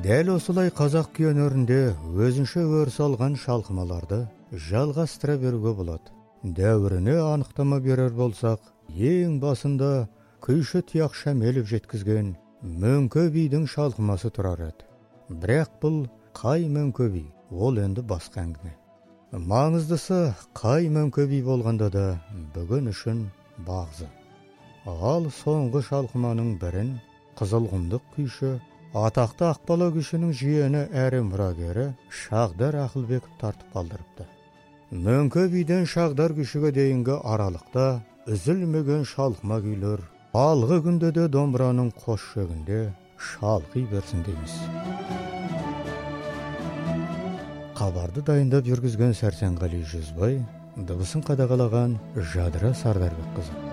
Дәл осылай қазақ күй өнерінде өзінше өріс алған шалқымаларды жалғастыра беруге болады. Дәуіріне анықтама берер болсақ, ең басында күйші Тұяқ Шәмелев жеткізген Мөңке бидің шалқымасы тұрар еді. Бірақ бұл қай Мөңке би, ол енді басқа әңгіме. Маңыздысы қай Мөңке би болғанда да бүгін үшін бағзы. Ал соңғы шалқыманың бірін Қызылқұмдық күйші, атақты Ақбала күйшінің жиені әрі мұрагері Шағдар Ақылбеков тартып қалдырыпты. Мөңке биден Шағдар күйшіге дейінгі аралықта үзілмеген шалқыма күйлер алғы күнде де домбыраның қос шегінде шалқи берсін дейміз. Хабарды дайындап жүргізген Сәрсенғали Жүзбай, дыбысын қадағалаған Жадыра Сардарбекқызы.